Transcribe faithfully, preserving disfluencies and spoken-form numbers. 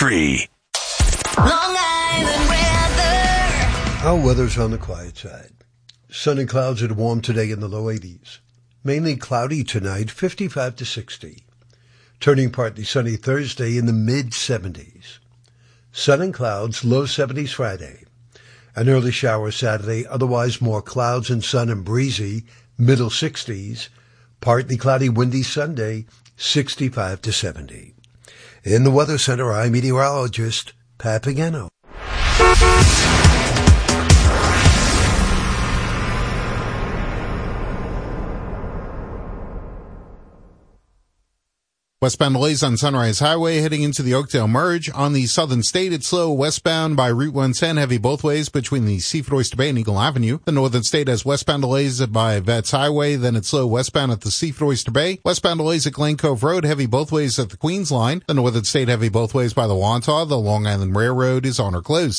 three. Long Island weather. Our weather's on the quiet side. Sun and clouds are warm today in the low eighties. Mainly cloudy tonight, fifty-five to sixty. Turning partly sunny Thursday in the mid-seventies. Sun and clouds, low seventies Friday. An early shower Saturday, otherwise more clouds and sun and breezy, middle sixties. Partly cloudy, windy Sunday, sixty-five to seventy. In the Weather Center, I'm meteorologist Pat Pagano. Westbound delays on Sunrise Highway heading into the Oakdale merge. On the southern state, it's slow westbound by Route one ten, heavy both ways between the Seaford Oyster Bay and Eagle Avenue. The northern state has westbound delays by Vets Highway, then it's slow westbound at the Seaford Oyster Bay. Westbound delays at Glen Cove Road, heavy both ways at the Queens Line. The northern state heavy both ways by the Wantagh. The Long Island Railroad is on or closed.